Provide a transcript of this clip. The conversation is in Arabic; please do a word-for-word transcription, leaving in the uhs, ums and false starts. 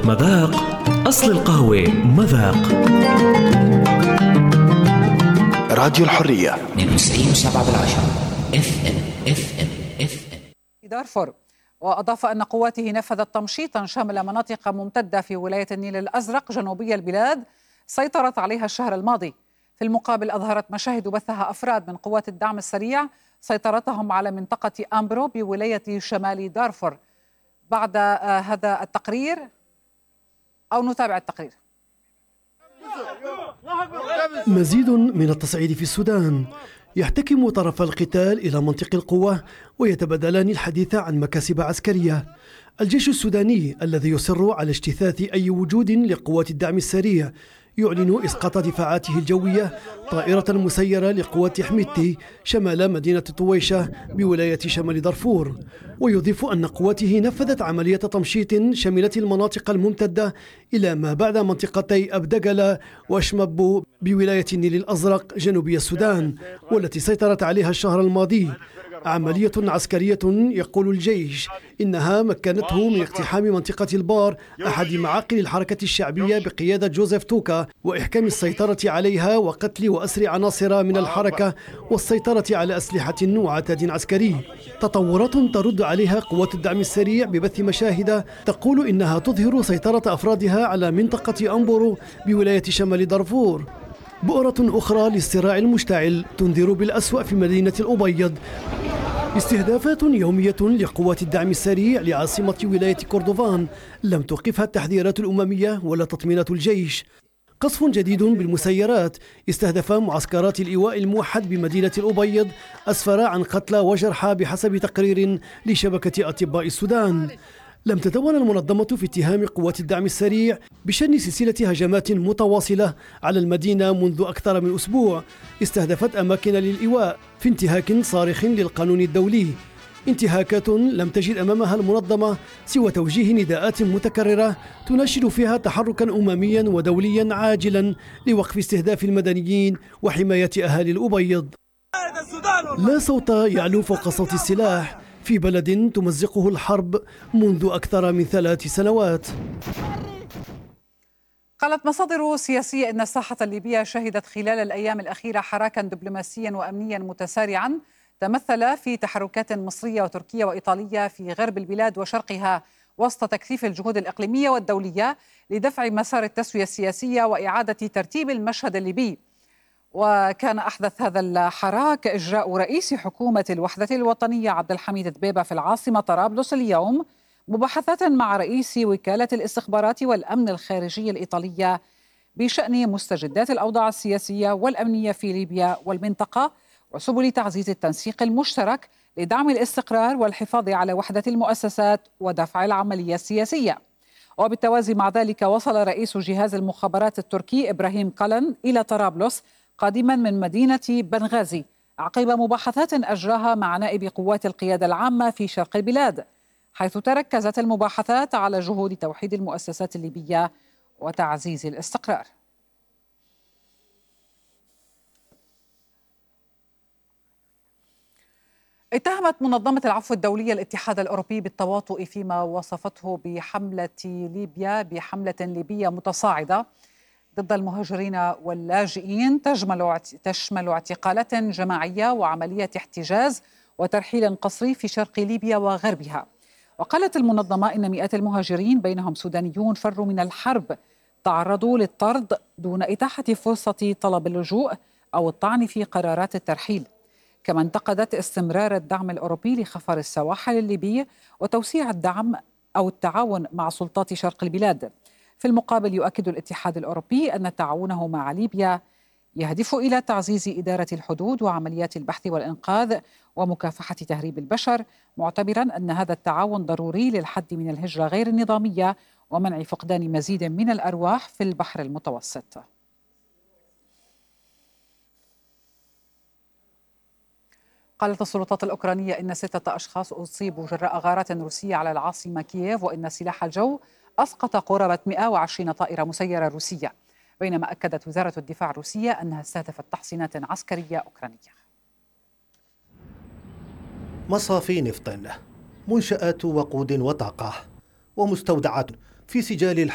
مذاق أصل القهوة مذاق. راديو الحرية اثنين وتسعين وسبعة بالعشرة اف ام اف ام اف ام. دارفور. وأضاف أن قواته نفذت تمشيطا شامل مناطق ممتدة في ولاية النيل الأزرق جنوبي البلاد سيطرت عليها الشهر الماضي. في المقابل أظهرت مشاهد بثها أفراد من قوات الدعم السريع سيطرتهم على منطقة أمبرو بولاية شمال دارفور. بعد هذا التقرير أو نتابع التقرير. مزيد من التصعيد في السودان. يحتكم طرف القتال إلى منطق القوة ويتبادلان الحديث عن مكاسب عسكرية. الجيش السوداني الذي يصر على اجتثاث أي وجود لقوات الدعم السريع يعلن إسقاط دفاعاته الجوية طائرة مسيرة لقوات حميدتي شمال مدينة طويشة بولاية شمال دارفور، ويضيف أن قواته نفذت عملية تمشيط شملت المناطق الممتدة إلى ما بعد منطقتي أبدقلة وشمبو بولاية النيل الأزرق جنوبي السودان والتي سيطرت عليها الشهر الماضي. عملية عسكرية يقول الجيش إنها مكنته من اقتحام منطقة البار أحد معاقل الحركة الشعبية بقيادة جوزيف توكا وإحكام السيطرة عليها وقتل وأسر عناصر من الحركة والسيطرة على أسلحة وعتاد عسكري. تطورات ترد عليها قوات الدعم السريع ببث مشاهد تقول إنها تظهر سيطرة أفرادها على منطقة أمبورو بولاية شمال دارفور. بؤرة أخرى للصراع المشتعل تنذر بالأسوأ في مدينة الأبيض. استهدافات يومية لقوات الدعم السريع لعاصمة ولاية كردوفان لم توقفها التحذيرات الأممية ولا تطمينات الجيش. قصف جديد بالمسيرات استهدف معسكرات الإيواء الموحد بمدينة الأبيض أسفر عن قتلى وجرحى بحسب تقرير لشبكة أطباء السودان. لم تتوانى المنظمة في اتهام قوات الدعم السريع بشن سلسلة هجمات متواصلة على المدينة منذ أكثر من أسبوع استهدفت أماكن للإيواء في انتهاك صارخ للقانون الدولي. انتهاكات لم تجد أمامها المنظمة سوى توجيه نداءات متكررة تناشد فيها تحركا أمميا ودوليا عاجلا لوقف استهداف المدنيين وحماية أهالي الأبيض. لا صوت يعلو فوق صوت السلاح في بلد تمزقه الحرب منذ أكثر من ثلاث سنوات. قالت مصادر سياسية إن الساحة الليبية شهدت خلال الأيام الأخيرة حراكا دبلوماسيا وأمنيا متسارعا تمثل في تحركات مصرية وتركية وإيطالية في غرب البلاد وشرقها وسط تكثيف الجهود الإقليمية والدولية لدفع مسار التسوية السياسية وإعادة ترتيب المشهد الليبي. وكان أحدث هذا الحراك إجراء رئيس حكومة الوحدة الوطنية عبد الحميد دبيبة في العاصمة طرابلس اليوم مباحثات مع رئيس وكالة الاستخبارات والأمن الخارجي الإيطالية بشأن مستجدات الأوضاع السياسية والأمنية في ليبيا والمنطقة وسبل تعزيز التنسيق المشترك لدعم الاستقرار والحفاظ على وحدة المؤسسات ودفع العملية السياسية. وبالتوازي مع ذلك وصل رئيس جهاز المخابرات التركي إبراهيم كالن إلى طرابلس قادما من مدينة بنغازي عقب مباحثات أجراها مع نائب قوات القيادة العامة في شرق البلاد، حيث تركزت المباحثات على جهود توحيد المؤسسات الليبية وتعزيز الاستقرار. اتهمت منظمة العفو الدولية الاتحاد الأوروبي بالتواطؤ فيما وصفته بحملة ليبيا بحملة ليبية متصاعدة ضد المهاجرين واللاجئين تشمل تشمل اعتقالات جماعية وعملية احتجاز وترحيل قسري في شرق ليبيا وغربها. وقالت المنظمة إن مئات المهاجرين بينهم سودانيون فروا من الحرب تعرضوا للطرد دون إتاحة فرصة طلب اللجوء أو الطعن في قرارات الترحيل. كما انتقدت استمرار الدعم الأوروبي لخفر السواحل الليبي وتوسيع الدعم أو التعاون مع سلطات شرق البلاد. في المقابل يؤكد الاتحاد الأوروبي أن تعاونه مع ليبيا يهدف إلى تعزيز إدارة الحدود وعمليات البحث والإنقاذ ومكافحة تهريب البشر، معتبرا أن هذا التعاون ضروري للحد من الهجرة غير النظامية ومنع فقدان مزيد من الأرواح في البحر المتوسط. قالت السلطات الأوكرانية إن ستة أشخاص أصيبوا جراء غارات روسية على العاصمة كييف، وإن سلاح الجو أسقط قرابة مئة وعشرين طائرة مسيرة روسية، بينما أكدت وزارة الدفاع الروسية أنها استهدفت تحصينات عسكرية أوكرانية. مصافي نفط، منشآت وقود وطاقة، ومستودعات في سجال